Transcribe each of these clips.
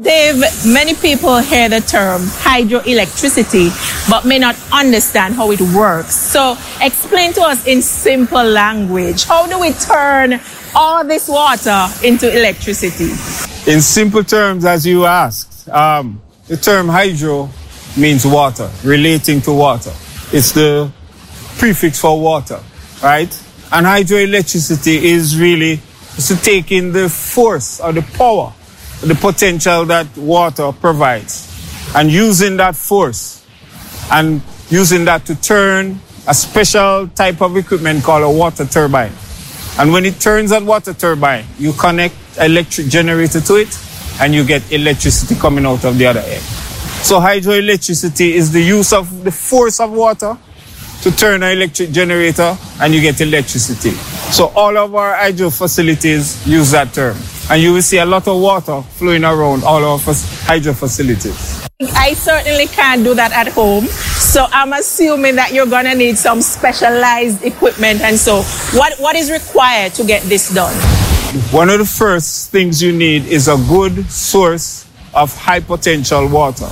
Dave, many people hear the term hydroelectricity but may not understand how it works. So explain to us in simple language, how do we turn all this water into electricity? In simple terms, as you asked, the term hydro means water, relating to water. It's the prefix for water, right? And hydroelectricity is really to take in the force or the power, the potential that water provides, and using that force and using that to turn a special type of equipment called a water turbine. And when it turns that water turbine, you connect an electric generator to it and you get electricity coming out of the other end. So hydroelectricity is the use of the force of water to turn an electric generator and you get electricity. So all of our hydro facilities use that term. And you will see a lot of water flowing around all our hydro facilities. I certainly can't do that at home. So I'm assuming that you're going to need some specialized equipment. And so what is required to get this done? One of the first things you need is a good source of high potential water.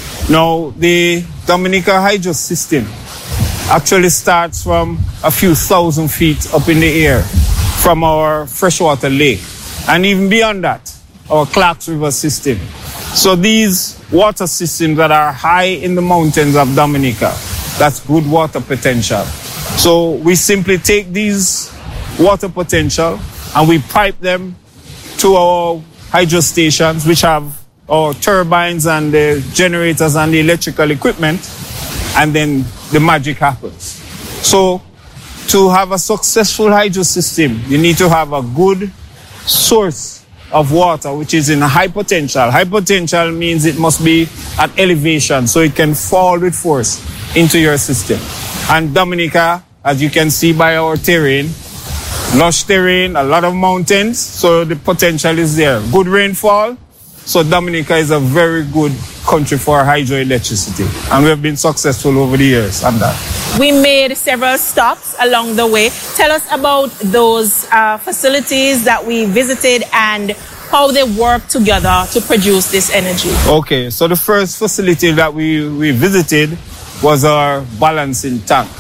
Now, the Dominica hydro system actually starts from a few thousand feet up in the air from our freshwater lake. And even beyond that, our Clarks River system. So these water systems that are high in the mountains of Dominica, that's good water potential. So we simply take these water potential and we pipe them to our hydro stations, which have our turbines and the generators and the electrical equipment, and then the magic happens. So to have a successful hydro system, you need to have a good source of water, which is in a high potential. High potential means it must be at elevation, so it can fall with force into your system. And Dominica, as you can see by our terrain, lush terrain, a lot of mountains, so the potential is there. Good rainfall, so Dominica is a very good country for hydroelectricity. And we have been successful over the years on that. We made several stops along the way. Tell us about those facilities that we visited and how they work together to produce this energy. Okay, so the first facility that we visited was our balancing tank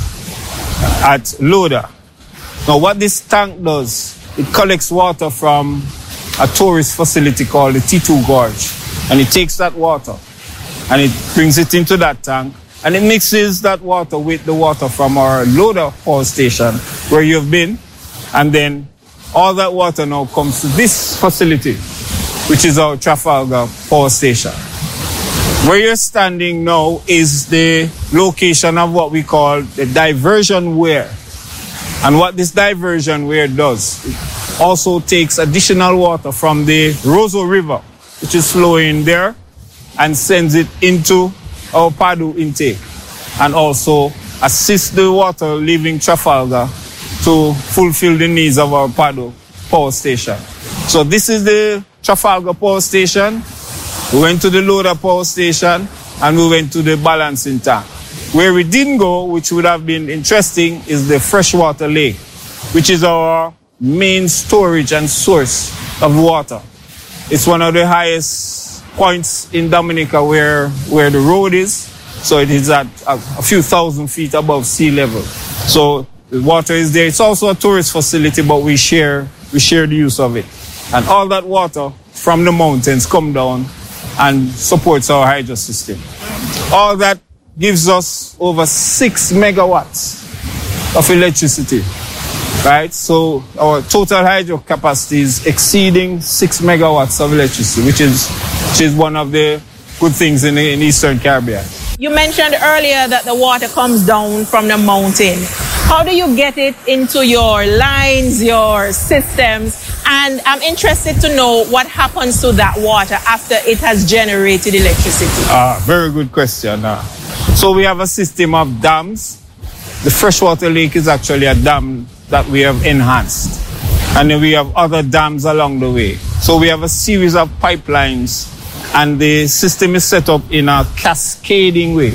at Loda. Now what this tank does, it collects water from a tourist facility called the T2 Gorge. And it takes that water and it brings it into that tank. And it mixes that water with the water from our Loda power station where you've been. And then all that water now comes to this facility, which is our Trafalgar power station. Where you're standing now is the location of what we call the diversion weir. And what this diversion weir does, it also takes additional water from the Roseau River, which is flowing there, and sends it into our Padu intake, and also assist the water leaving Trafalgar to fulfill the needs of our Padu power station. So this is the Trafalgar power station. We went to the Loda power station and we went to the balancing tank. Where we didn't go, which would have been interesting, is the freshwater lake, which is our main storage and source of water. It's one of the highest points in Dominica where the road is. So it is at a few thousand feet above sea level. So the water is there. It's also a tourist facility, but we share the use of it. And all that water from the mountains come down and supports our hydro system. All that gives us over 6 megawatts of electricity, right? So our total hydro capacity is exceeding 6 megawatts of electricity, which is one of the good things in Eastern Caribbean. You mentioned earlier that the water comes down from the mountain. How do you get it into your lines, your systems? And I'm interested to know what happens to that water after it has generated electricity. Very good question. So we have a system of dams. The freshwater lake is actually a dam that we have enhanced. And then we have other dams along the way. So we have a series of pipelines, and the system is set up in a cascading way.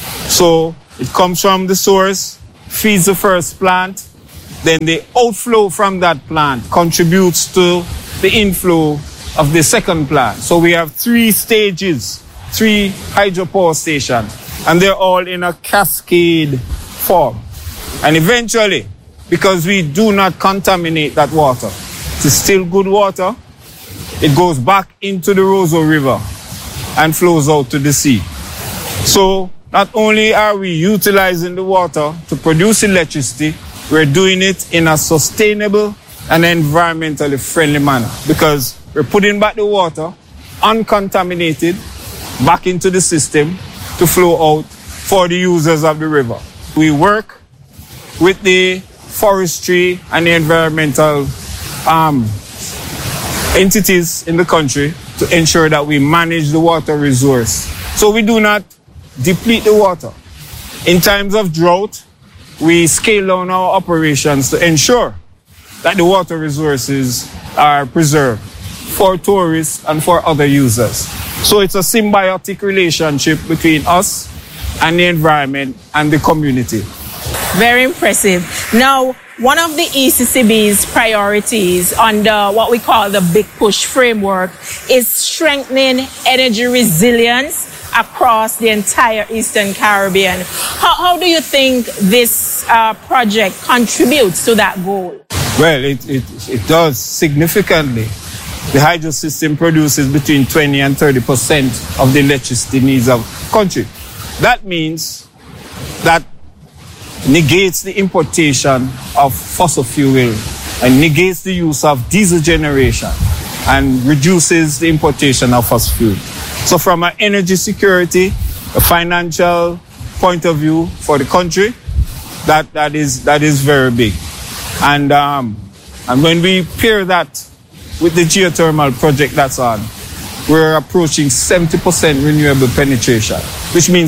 So it comes from the source, feeds the first plant, then the outflow from that plant contributes to the inflow of the second plant. So we have 3 stages, 3 hydropower stations, and they're all in a cascade form. And eventually, because we do not contaminate that water, it's still good water, it goes back into the Roseau River and flows out to the sea. So not only are we utilizing the water to produce electricity, we're doing it in a sustainable and environmentally friendly manner, because we're putting back the water uncontaminated back into the system to flow out for the users of the river. We work with the forestry and the environmental entities in the country to ensure that we manage the water resource. So we do not deplete the water. In times of drought, we scale down our operations to ensure that the water resources are preserved for tourists and for other users. So it's a symbiotic relationship between us and the environment and the community. Very impressive. Now, one of the ECCB's priorities under what we call the Big Push framework is strengthening energy resilience across the entire Eastern Caribbean. How do you think this project contributes to that goal? Well, it does significantly. The hydro system produces between 20 and 30% of the electricity needs of the country. That means that negates the importation of fossil fuel and negates the use of diesel generation and reduces the importation of fossil fuel. So from an energy security, a financial point of view for the country, that is very big. And when we pair that with the geothermal project that's on, we're approaching 70% renewable penetration, which means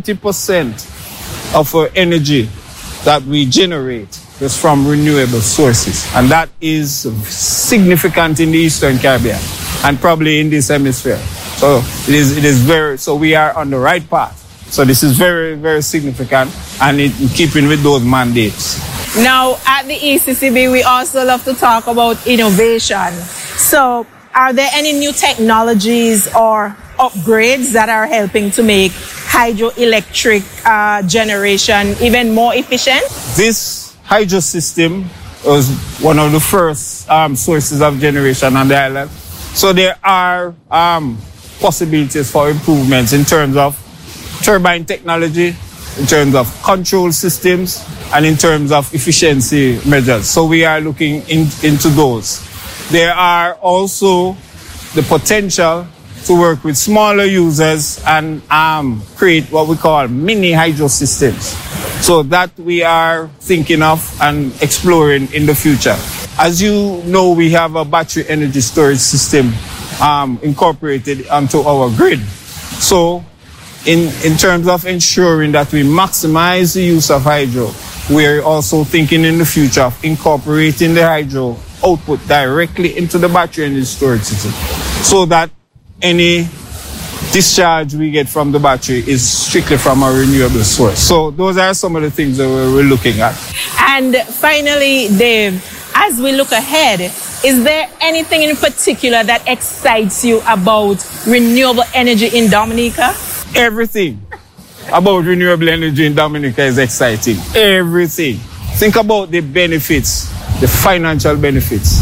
70% of our energy that we generate is from renewable sources. And that is significant in the Eastern Caribbean and probably in this hemisphere. So it is very, so we are on the right path. So this is very, very significant and in keeping with those mandates. Now, at the ECCB, we also love to talk about innovation. So are there any new technologies or upgrades that are helping to make hydroelectric generation even more efficient? This hydro system was one of the first sources of generation on the island. So there are possibilities for improvements in terms of turbine technology, in terms of control systems, and in terms of efficiency measures. So we are looking into those. There are also the potential to work with smaller users and create what we call mini hydro systems. So that we are thinking of and exploring in the future. As you know, we have a battery energy storage system incorporated onto our grid. So in terms of ensuring that we maximize the use of hydro, we're also thinking in the future of incorporating the hydro output directly into the battery energy storage system so that any discharge we get from the battery is strictly from a renewable source. So those are some of the things that we're looking at. And finally, Dave, as we look ahead, is there anything in particular that excites you about renewable energy in Dominica? Everything about renewable energy in Dominica is exciting. Everything. Think about the benefits, the financial benefits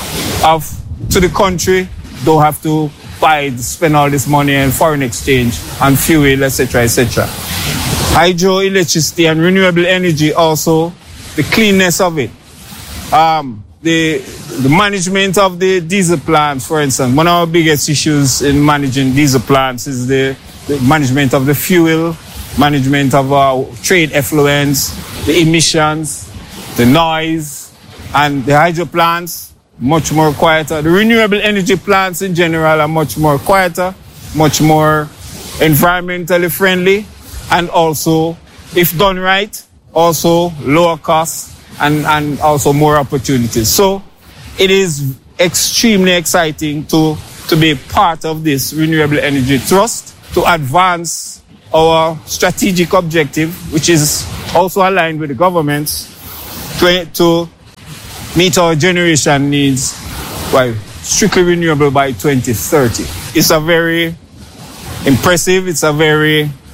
to the country. Don't have to spend all this money on foreign exchange and fuel, etc., etc. Hydroelectricity and renewable energy also, the cleanness of it. The management of the diesel plants, for instance. One of our biggest issues in managing diesel plants is the management of the fuel, management of trade effluents, the emissions, the noise, and the hydro plants, much more quieter. The renewable energy plants in general are much more quieter, much more environmentally friendly, and also, if done right, also lower costs and also more opportunities. So it is extremely exciting to be part of this renewable energy trust to advance our strategic objective, which is also aligned with the government's to meet our generation needs by strictly renewable by 2030. It's a very impressive, it's a very